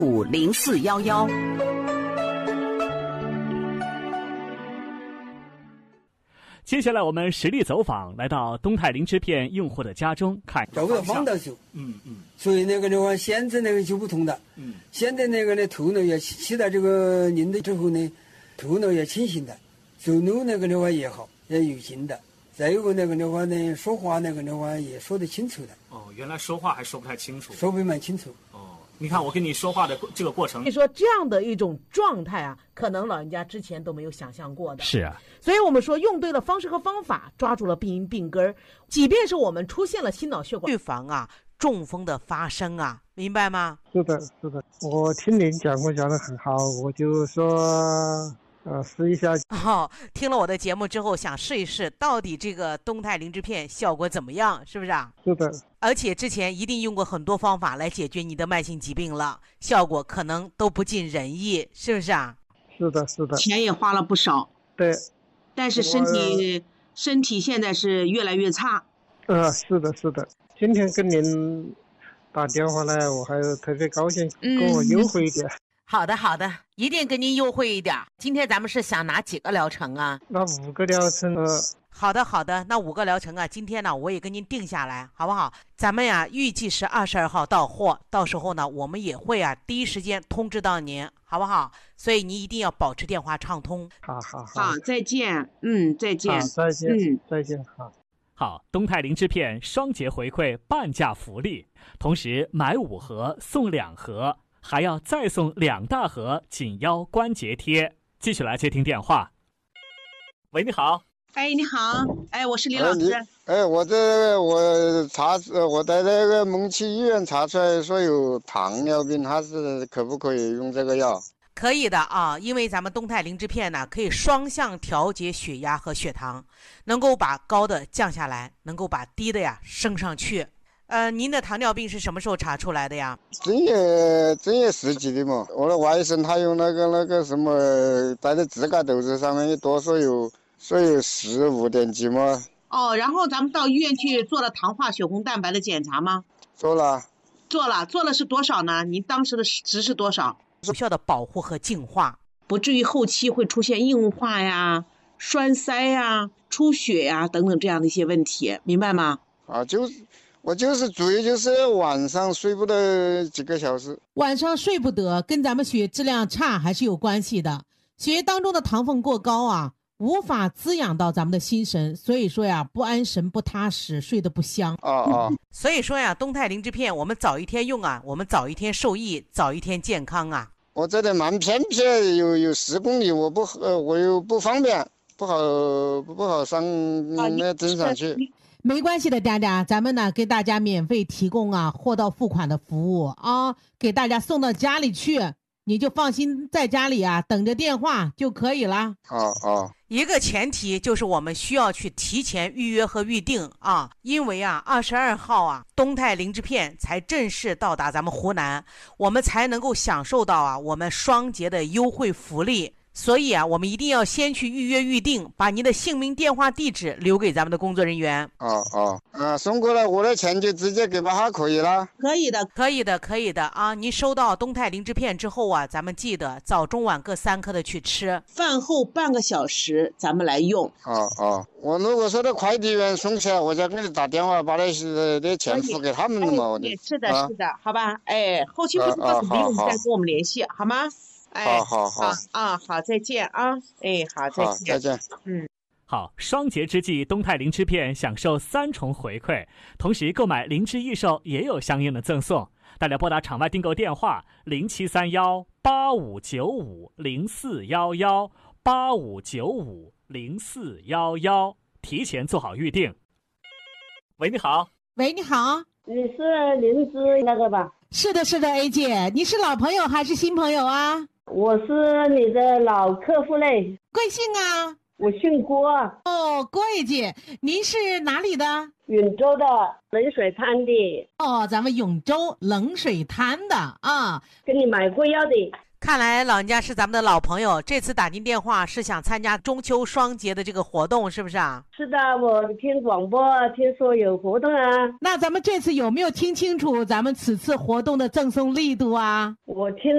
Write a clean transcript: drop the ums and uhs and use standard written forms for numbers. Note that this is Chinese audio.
50411。 接下来我们实地走访，来到东泰灵芝片用户的家中看。 找不到方道修，所以那个的话，现在那个就不同的，现在那个呢，头呢也起到这个拧的之后呢，头脑也清醒的，走路那个的话也好，也有劲的。再有个那个的话呢，说话那个的话也说得清楚的。 哦，原来说话还说不太清楚。 说不蛮清楚。 哦，你看我跟你说话的这个过程， 你说这样的一种状态啊，可能老人家之前都没有想象过的。 是啊， 所以我们说用对了方式和方法，抓住了病因病根儿，即便是我们出现了心脑血管，预防啊中风的发生啊，明白吗？ 是的，是的，我听您讲得很好，我就说试一下。 听了我的节目之后，想试一试，到底这个东泰灵芝片效果怎么样？是不是啊？ 是的。 而且之前一定用过很多方法来解决你的慢性疾病了，效果可能都不尽人意，是不是啊？ 是的，是的。 钱也花了不少。 对。 但是身体现在是越来越差。 是的，是的。今天跟您打电话来，我还特别高兴，给我优惠一点。 好的，好的，一定给您优惠一点。今天咱们是想拿几个疗程啊？ 那5个疗程。 好的，好的，那5个疗程啊，今天呢我也跟您定下来，好不好？咱们呀预计是22号到货，到时候呢我们也会啊第一时间通知到您，好不好？所以你一定要保持电话畅通。 好， 再见。再见。 再见。再见。 好，东泰灵芝片双节回馈半价福利，同时买5盒送2盒。还要再送2大盒紧腰关节贴。继续来接听电话。喂，你好。 你好，我是李老师。 我在那个蒙奇医院查出来说有糖尿病，他是可不可以用这个药？ 可以的啊，因为咱们东泰灵芝片呢，可以双向调节血压和血糖，能够把高的降下来，能够把低的呀升上去。您的糖尿病是什么时候查出来的呀？ 正月10几的嘛。我的外甥他用那个什么，在那指甲豆子上面多说有15点几嘛。 然后咱们到医院去做了糖化血红蛋白的检查吗？ 做了是多少呢？您当时的值是多少？ 有效的保护和净化， 不至于后期会出现硬化呀、栓塞呀、出血呀等等这样的一些问题，明白吗？ 我就是主要就是晚上睡不得几个小时。 晚上睡不得跟咱们血质量差还是有关系的，血液当中的糖分过高啊，无法滋养到咱们的心神，所以说呀不安神不踏实，睡得不香。 所以说呀东泰灵芝片我们早一天用啊，我们早一天受益，早一天健康啊。 我这里蛮偏僻，有10公里，我又不方便，不好上那镇上去。 没关系的，佳佳，咱们呢给大家免费提供啊货到付款的服务啊，给大家送到家里去，你就放心在家里啊等着电话就可以了。 一个前提就是我们需要去提前预约和预定啊，因为啊22号啊东泰灵芝片才正式到达咱们湖南，我们才能够享受到啊我们双节的优惠福利。所以啊我们一定要先去预约预定，把您的姓名电话地址留给咱们的工作人员。 送过来我的钱就直接给他可以了。 可以的啊！您收到东泰灵芝片之后啊，咱们记得早中晚各3颗的去吃， 饭后半个小时咱们来用。 我如果说的快递员送起来，我就给你打电话把那钱付给他们了嘛。 是的，好吧。后期不不用再跟我们联系，好吗？好，再见啊！好，再见。 好，双节之际，东泰灵芝片享受3重回馈，同时购买灵芝益寿也有相应的赠送。大家拨打场外订购电话07318595041185959411，提前做好预定。喂，你好。 喂，你好。 你是灵芝那个吧？ 是的 A 姐，你是老朋友还是新朋友啊？ 我是你的老客户嘞。 贵姓啊？ 我姓郭。 郭姐，您是哪里的？ 永州的冷水滩的。 咱们永州冷水滩的啊。 跟你买过药的。 看来老人家是咱们的老朋友，这次打进电话是想参加中秋双节的这个活动，是不是啊？ 是的，我听广播听说有活动啊。 那咱们这次有没有听清楚咱们此次活动的赠送力度啊？ 我听